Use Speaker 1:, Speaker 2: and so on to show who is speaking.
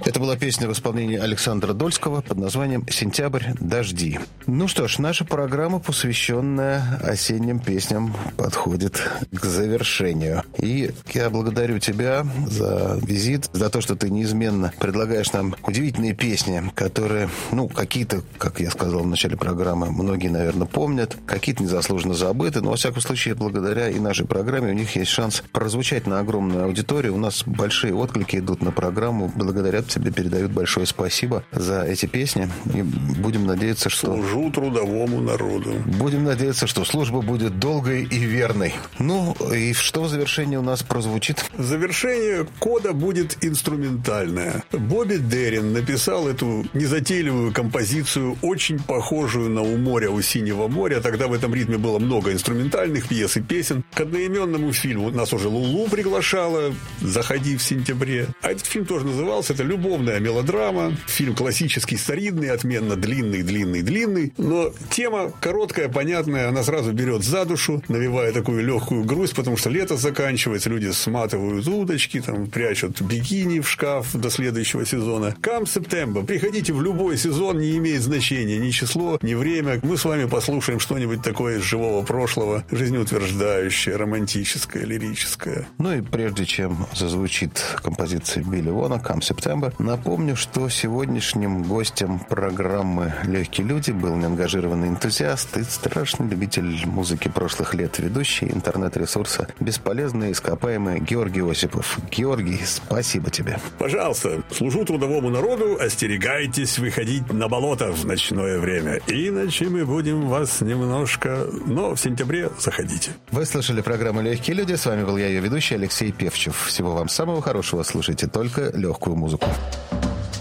Speaker 1: Это была песня в исполнении Александра Дольского под названием «Сентябрь. Дожди». Ну что ж, наша программа, посвященная осенним песням, подходит к завершению. И я благодарю тебя за визит, за то, что ты неизменно предлагаешь нам удивительные песни, которые, какие-то, как я сказал в начале программы, многие, наверное, помнят, какие-то незаслуженно забыты, но, во всяком случае, благодаря и нашей программе у них есть шанс прозвучать на огромную аудиторию. У нас большие отклики идут на программу. Благодаря тебе передают большое спасибо за эти песни. И будем надеяться, что...
Speaker 2: Служу трудовому народу.
Speaker 1: Будем надеяться, что служба будет долгой и верной. Ну, и что в завершении у нас прозвучит?
Speaker 2: В завершение кода будет инструментальное. Бобби Дерин написал эту незатейливую композицию, очень похожую на «У моря, у синего моря». Тогда в этом ритме было много инструментальных пьес и песен. К одноименному фильму нас уже Лулу приглашала «Заходи в сентябре». А этот фильм тоже назывался, это «Любовная мелодрама». Фильм классический, старинный, отменно длинный. Но тема короткая, понятная, она сразу берет за душу, навевая такую легкую грусть, потому что лето заканчивается, люди сматывают удочки, прячут бикини в шкаф до следующего сезона. Come September. Приходите в любой сезон, не имеет значения ни число, ни время. Мы с вами послушаем что-нибудь такое из живого прошлого, жизнеутверждающее, романтическое, лирическое.
Speaker 1: Ну и прежде чем зазвучит композиция Билли Вона «Come September», напомню, что сегодняшним гостем программы «Легкие люди» был неангажированный энтузиаст и страшный любитель музыки прошлых лет, ведущий интернет-ресурса «Бесполезные ископаемые» Георгий Осипов. Георгий, спасибо тебе.
Speaker 2: Пожалуйста, служу трудовому народу, остерегайтесь выходить на болото в ночное время. Иначе мы будем вас немножко... Но в сентябре заходите.
Speaker 1: Вы слышали программу «Легкие люди». С вами был я, ее ведущий Алексей Певчев. Всего вам самого хорошего. Слушайте только легкую музыку.